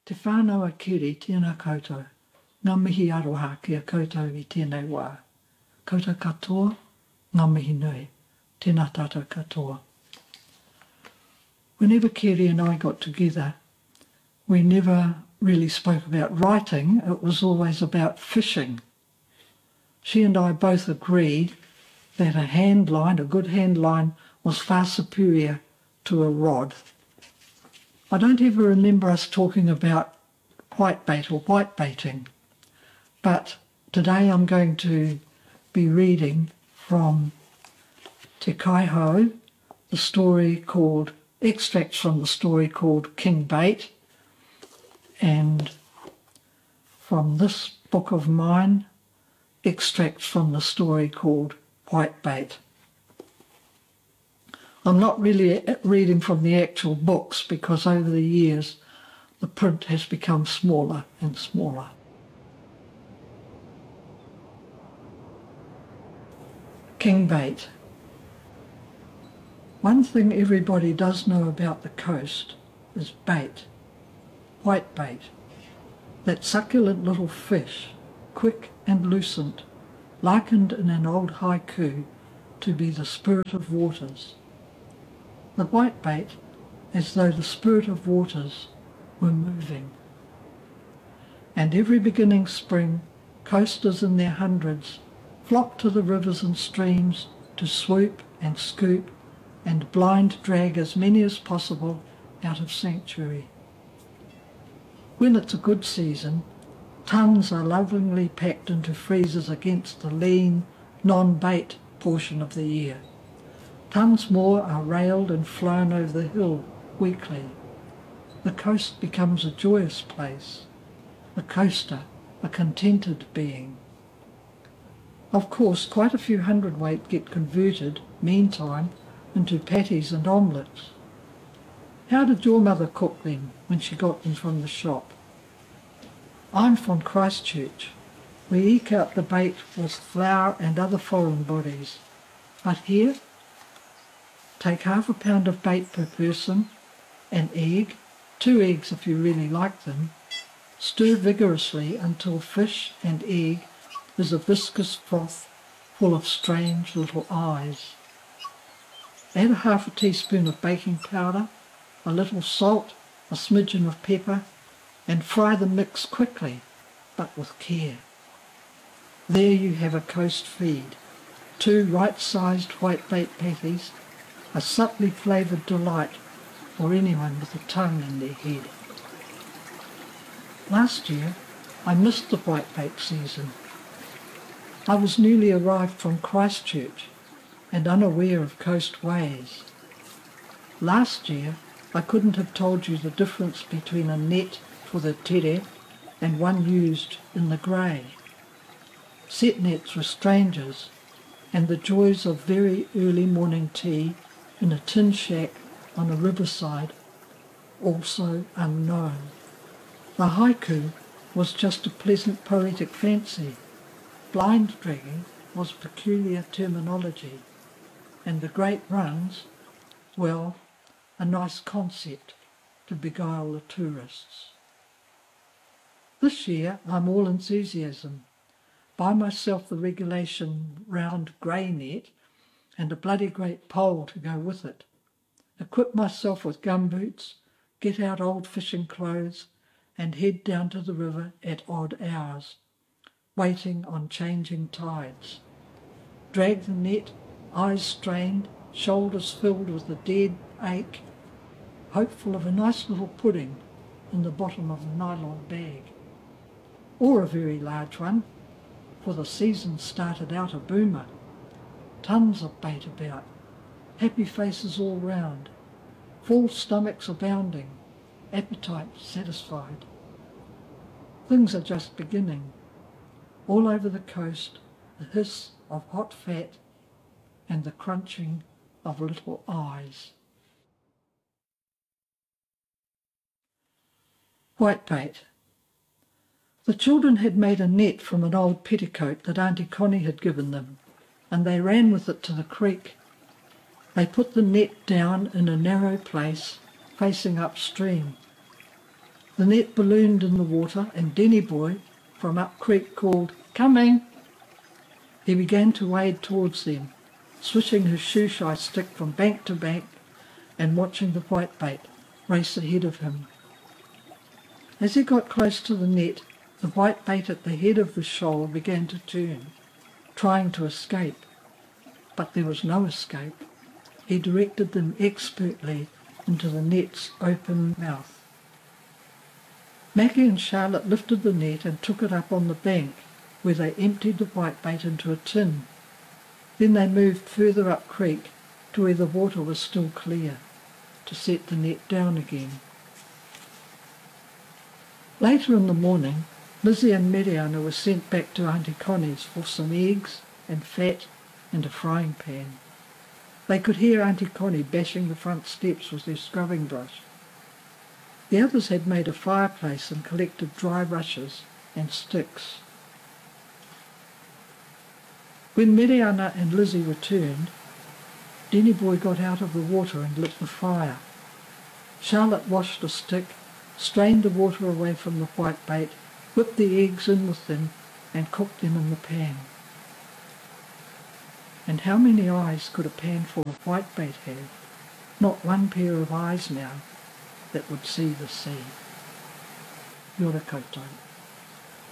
Te whānau a kiri tēnā koutou, ngā mihi aroha kia koutou i tēnei wā. Koutou katoa, ngā mihi nui, tēnā tātou katoa. Whenever Kiri and I got together, we never really spoke about writing, it was always about fishing. She and I both agreed that a hand line, a good hand line, was far superior to a rod. I don't ever remember us talking about whitebait or whitebaiting, but today I'm going to be reading from Te Kaihau, the story called, extracts from the story called King Bait, and from this book of mine, extracts from the story called Whitebait. I'm not really reading from the actual books because over the years the print has become smaller and smaller. King Bait. One thing everybody does know about the coast is bait, whitebait, that succulent little fish, quick and lucent, likened in an old haiku to be the spirit of waters. The whitebait as though the spirit of waters were moving. And every beginning spring, coasters in their hundreds flock to the rivers and streams to swoop and scoop and blind drag as many as possible out of sanctuary. When it's a good season, tons are lovingly packed into freezers against the lean, non-bait portion of the year. Tons more are railed and flown over the hill weekly. The coast becomes a joyous place, the coaster a contented being. Of course, quite a few hundredweight get converted, meantime, into patties and omelettes. How did your mother cook them when she got them from the shop? I'm from Christchurch. We eke out the bait with flour and other foreign bodies. But here, take half a pound of bait per person, an egg, 2 eggs if you really like them, stir vigorously until fish and egg is a viscous froth full of strange little eyes. Add a half a teaspoon of baking powder, a little salt, a smidgen of pepper, and fry the mix quickly, but with care. There you have a coast feed, 2 right-sized whitebait patties, a subtly flavoured delight for anyone with a tongue in their head. Last year, I missed the whitebait season. I was newly arrived from Christchurch and unaware of coast ways. Last year, I couldn't have told you the difference between a net for the tere and one used in the grey. Set nets were strangers, and the joys of very early morning tea in a tin shack on a riverside also unknown. The haiku was just a pleasant poetic fancy. Blind dragging was peculiar terminology, and the great runs, well, a nice concept to beguile the tourists. This year I'm all enthusiasm. Buy myself the regulation round grey net and a bloody great pole to go with it. Equip myself with gumboots, get out old fishing clothes and head down to the river at odd hours, waiting on changing tides. Drag the net, eyes strained, shoulders filled with a dead ache, hopeful of a nice little pudding in the bottom of a nylon bag. Or a very large one, for the season started out a boomer. Tons of bait about, happy faces all round, full stomachs abounding, appetite satisfied. Things are just beginning. All over the coast, the hiss of hot fat and the crunching of little eyes. Whitebait. The children had made a net from an old petticoat that Auntie Connie had given them, and they ran with it to the creek. They put the net down in a narrow place facing upstream. The net ballooned in the water, and Denny Boy from up creek called, "Coming!" He began to wade towards them, swishing his shoe-shy stick from bank to bank and watching the whitebait race ahead of him. As he got close to the net, the whitebait at the head of the shoal began to turn, trying to escape. But there was no escape. He directed them expertly into the net's open mouth. Mackie and Charlotte lifted the net and took it up on the bank, where they emptied the whitebait into a tin. Then they moved further up creek to where the water was still clear, to set the net down again. Later in the morning, Lizzie and Miriana were sent back to Auntie Connie's for some eggs and fat and a frying pan. They could hear Auntie Connie bashing the front steps with her scrubbing brush. The others had made a fireplace and collected dry rushes and sticks. When Miriana and Lizzie returned, Denny Boy got out of the water and lit the fire. Charlotte washed a stick, strained the water away from the whitebait, whipped the eggs in with them and cooked them in the pan. And how many eyes could a pan full of whitebait have? Not one pair of eyes now that would see the sea. Yora koutou.